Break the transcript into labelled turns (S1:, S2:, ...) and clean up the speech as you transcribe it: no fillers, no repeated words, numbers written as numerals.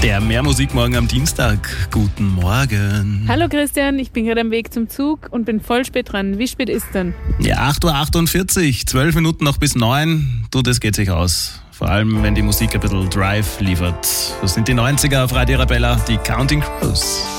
S1: Der Mehrmusikmorgen am Dienstag. Guten Morgen.
S2: Hallo Christian, ich bin gerade am Weg zum Zug und bin voll spät dran. Wie spät ist denn?
S1: Ja, 8.48 Uhr, 12 Minuten noch bis 9. Du, das geht sich aus. Vor allem, wenn die Musik ein bisschen Drive liefert. Das sind die 90er auf Radio Arabella, die Counting Crows.